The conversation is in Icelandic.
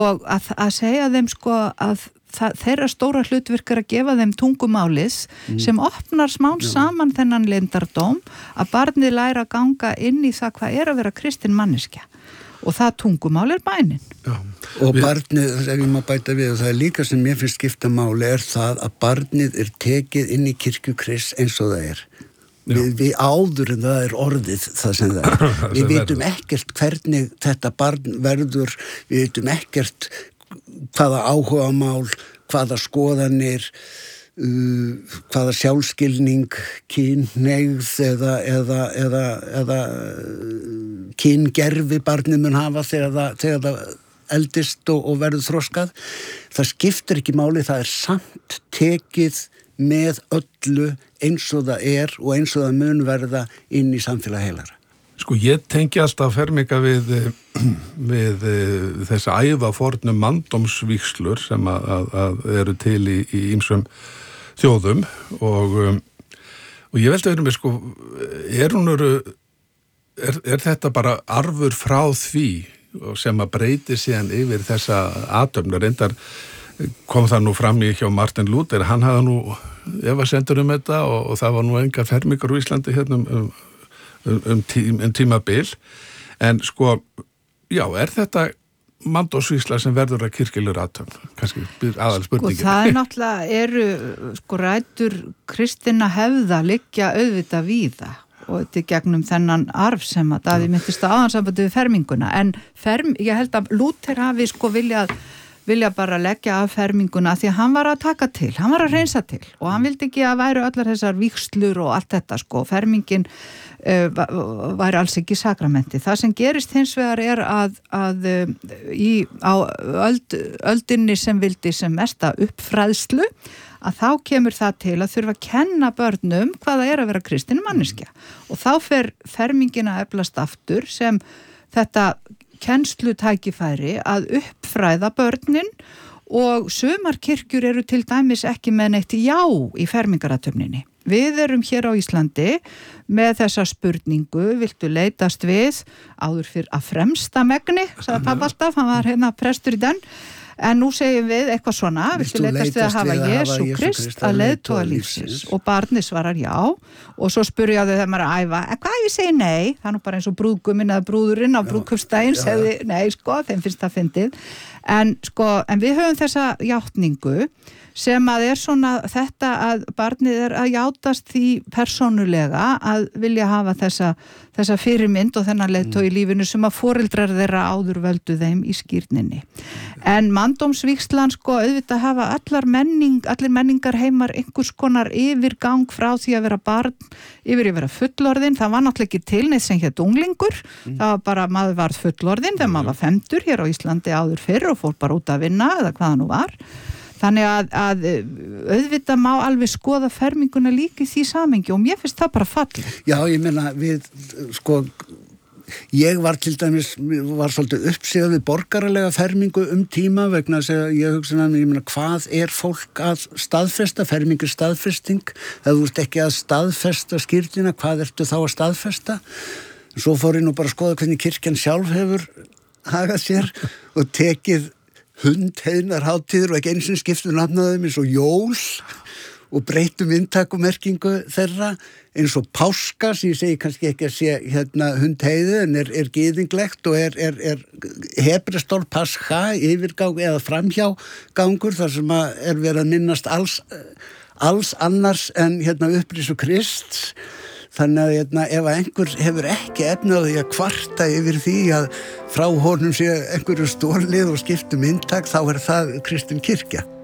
og að segja þeim sko að þeirra stóra hlutverk að gefa þeim tungumálið sem opnar smán saman þennan leyndardóm að barnið læra að ganga inn í það hvað að vera kristin manneskja og það tungumál bænin. Já. Og barnið, ef ég má bæta við, og það líka sem mér finnst skipta máli það að barnið tekið inn í kirkju Krists eins og það Við áður en það orðið það sem það Við vitum ekkert hvernig þetta barn verður, við vitum ekkert hvaða áhugamál, hvaða skoðanir, hvaða sjálfskilning, kynhneigð eða kyngerfi barnið mun hafa þegar það eldist og verður þroskað. Það skiptir ekki máli, það samt tekið með öllu eins og það og eins og það mun verða inn í samfélag heilara. Sko ég tengi alltaf ferminga við þessa ævafornu manndómsvígslur sem að eru til í ýmsum þjóðum og ég velti verið með sko, er þetta bara arfur frá því sem að breyti síðan yfir þessa athöfn, reyndar kom það nú fram í hjá Martin Luther, hann hafði nú efasemdir þetta og það var nú engar fermingar á Íslandi hérna tímabil, en sko, já, þetta manndómsvígsla sem verður að kirkjulegur athöfn, kannski aðal spurningin. Sko það náttúrulega sko rætur kristinna hefða liggja auðvitað víða og þetta gegnum þennan arf sem að Daði myndist að aðansambandi við ferminguna, en ég held að Luther hafi sko vilja bara leggja af ferminguna því að hann var að taka til, hann var að reynsa til og hann vildi ekki að væru allar þessar vígslur og allt þetta sko, fermingin væri alls ekki sakramenti. Það sem gerist hins vegar á öldinni sem vildi sem mesta uppfræðslu að þá kemur það til að þurfa að kenna börnum hvað það að vera kristin manneskja og þá fer fermingin að eflast aftur sem þetta kennslutækifæri að uppfræða börnin og sumar kirkjur eru til dæmis ekki með neitt já í fermingarathöfninni. Við erum hér á Íslandi með þessa spurningu, viltu leitast við áður fyrir að fremsta megni, sagði pappa alltaf, hann var hérna prestur í den, en nú segjum við eitthvað svona, viltu leitast við að hafa Jesú Krist að leiðtoga lífsins og barnið svarar já og svo spurja þau þegar maður að æfa, hvað ég segi nei, það nú bara eins og brúðguminn eða brúðurinn á brúðkaupsdaginn segði nei sko, þeim finnst það fyndið, en við höfum þessa játningu sem að svona þetta að barnið að játast því persónulega að vilja hafa þessa fyrirmynd og þennan leiðtoga í lífinu sem að foreldrar þeirra áður völdu þeim í skírninni. En manndómsvígslan sko auðvitað hafa allir menningar heimar einhvers konar yfirgang frá því að vera barn yfir að vera fullorðin. Það var náttúrulega ekki til neitt sem hét unglingur, það var bara maður varð fullorðin þegar maður var 50 hér á Íslandi áður fyrr og fór bara út að vinna eða hvað það nú var. Þannig að auðvitað má alveg skoða ferminguna líka í því samhengi og mér finnst það bara fallið. Já, ég meina ég var til dæmis, var svolítið uppsigað við borgaralega fermingu tíma vegna þess að ég hugsa hvað fólk að staðfesta, fermingur staðfesting, ef þú ert ekki að staðfesta skírnina, hvað ertu þá að staðfesta? Svo fór ég nú bara að skoða hvernig kirkjan sjálf hefur hagað sér og tekið hundheiðnarhátíður og ekki eins og skiptum nafnaðum eins og jól og breytum inntakumerkingu þeirra eins og páska sem ég segi kannski ekki að sé hundheiðu en gyðinglegt og hebristól pascha yfirgang eða framhjágangur þar sem að verið að minnast alls annars en upprisu Krists. Þannig að ef einhver hefur ekki efni á því að kvarta yfir því að frá honum sé einhverju stólið og skiptum inntak þá það kristin kirkja.